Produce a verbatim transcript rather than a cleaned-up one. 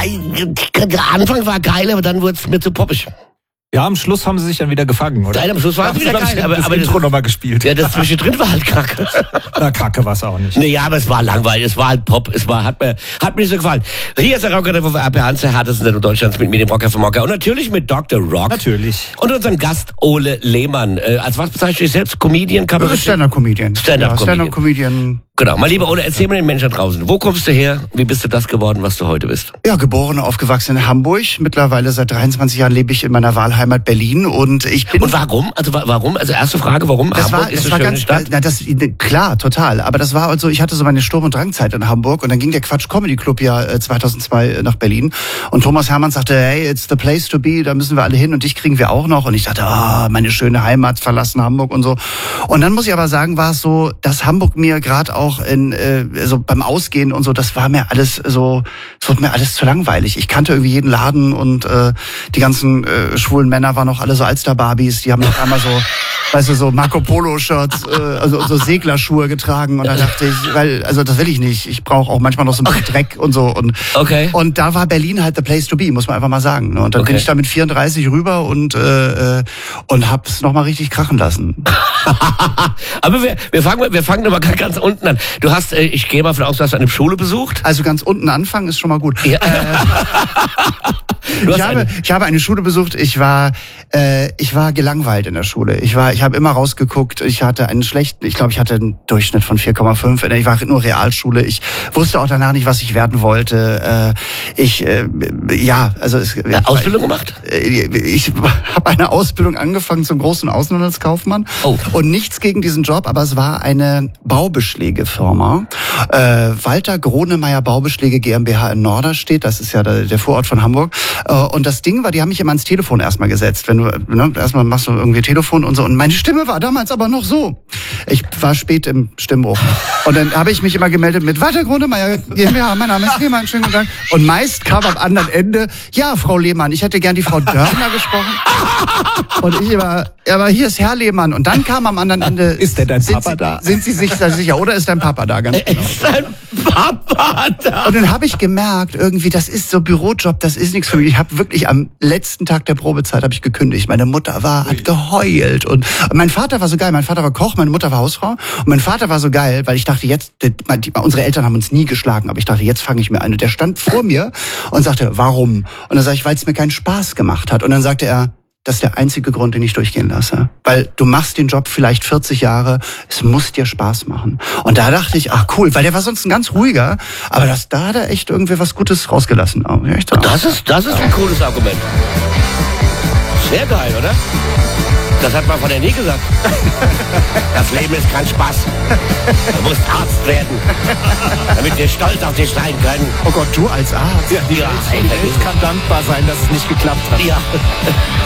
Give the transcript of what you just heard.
der Anfang war geil, aber dann wurde es mir zu poppig. Ja, am Schluss haben sie sich dann wieder gefangen, oder? Nein, am Schluss war es wieder geil, aber, das aber Intro das nochmal gespielt. Ja, das zwischendrin war halt kacke. Na, kacke war es auch nicht. Naja, aber es war langweilig, es war halt Pop, es war, hat mir, hat mir nicht so gefallen. Hier ist der Rocker von R P Hans, der härtesten Sendung Deutschlands mit mir, dem Rocker von Mocker. Und natürlich mit Doktor Rock. Natürlich. Und unserem Gast Ole Lehmann. Äh, als was bezeichnest du dich selbst? Comedian, Kabarett? Stand-up-Comedian. Stand-up-Comedian. Ja, Stand-up-Comedian. Genau. Mein lieber Ole, erzähl mir den Menschen da draußen. Wo kommst du her? Wie bist du das geworden, was du heute bist? Ja, geboren und aufgewachsen in Hamburg. Mittlerweile seit dreiundzwanzig Jahren lebe ich in meiner Wahlheimat Berlin und ich bin... Und warum? Also warum? Also erste Frage, warum? Das Hamburg war, ist das eine war schöne ganz, Stadt. na, das, klar, total. Aber das war also, ich hatte so meine Sturm- und Drangzeit in Hamburg und dann ging der Quatsch Comedy Club ja äh, zweitausendzwei nach Berlin und Thomas Hermann sagte, hey, it's the place to be, da müssen wir alle hin und dich kriegen wir auch noch und ich dachte, ah, oh, meine schöne Heimat, verlassen Hamburg und so. Und dann muss ich aber sagen, war es so, dass Hamburg mir gerade auch in, äh, so beim Ausgehen und so, das war mir alles so, es wurde mir alles zu langweilig. Ich kannte irgendwie jeden Laden und äh, die ganzen äh, schwulen Männer waren auch alle so Alster-Barbies, die haben noch einmal so, weißt du, so Marco Polo-Shirts, äh, also so Seglerschuhe getragen und da dachte ich, weil, also das will ich nicht. Ich brauche auch manchmal noch so ein bisschen Dreck und so und Okay. und da war Berlin halt the place to be, muss man einfach mal sagen. Ne? Und dann Okay. bin ich da mit vierunddreißig rüber und äh, und hab's noch mal richtig krachen lassen. Aber wir, wir fangen, wir fangen aber ganz unten an. Du hast, äh, ich gehe mal von aus, du hast eine Schule besucht. Also ganz unten anfangen ist schon mal gut. Ja. Du hast Ich habe, eine, ich habe eine Schule besucht. Ich war, äh, ich war gelangweilt in der Schule. Ich war, ich habe immer rausgeguckt. Ich hatte einen schlechten, ich glaube, ich hatte einen Durchschnitt von vier Komma fünf. Ich war nur Realschule. Ich wusste auch danach nicht, was ich werden wollte. Äh, ich, äh, ja, also es, ja, Ausbildung gemacht? Äh, Ich habe eine Ausbildung angefangen zum großen Außenhandelskaufmann. Oh. Und nichts gegen diesen Job, aber es war eine Baubeschlägefirma. Äh, Walter Gronemeyer Baubeschläge GmbH in Norderstedt. Das ist ja der, der Vorort von Hamburg. Und das Ding war, die haben mich immer ans Telefon erstmal gesetzt. Wenn du, ne, erstmal machst du irgendwie Telefon und so. Und meine Stimme war damals aber noch so. Ich war spät im Stimmbruch. Und dann habe ich mich immer gemeldet mit Walter Gronemeyer GmbH, mein Name ist Lehmann, schönen guten Tag. Und meist kam am anderen Ende, ja, Frau Lehmann, ich hätte gern die Frau Dörner gesprochen. Und ich immer, aber hier ist Herr Lehmann. Und dann kam am anderen Ende, Ist denn dein sind Papa Sie, da? Sind Sie sich da sicher? Oder ist dein Papa da? Ganz genau. Ist dein Papa da? Und dann habe ich gemerkt, irgendwie, das ist so Bürojob, das ist nichts für mich. Ich habe wirklich am letzten Tag der Probezeit habe ich gekündigt. Meine Mutter war, hat geheult und mein Vater war so geil. Mein Vater war Koch, meine Mutter war Hausfrau und mein Vater war so geil, weil ich dachte jetzt, die, die, unsere Eltern haben uns nie geschlagen, aber ich dachte, jetzt fange ich mir an. Und der stand vor mir und sagte, warum? Und dann sage ich, weil es mir keinen Spaß gemacht hat. Und dann sagte er, das ist der einzige Grund, den ich durchgehen lasse. Weil du machst den Job vielleicht vierzig Jahre, es muss dir Spaß machen. Und da dachte ich, ach cool, weil der war sonst ein ganz ruhiger, aber das, da hat er echt irgendwie was Gutes rausgelassen. Oh, ja, echt, Das ist, das ist ein cooles Argument. Sehr geil, oder? Das hat man von der nie gesagt. Das Leben ist kein Spaß. Du musst Arzt werden, damit wir stolz auf dich sein können. Oh Gott, du als Arzt. Ja, die Ja, Welt kann dankbar sein, dass es nicht geklappt hat. Ja.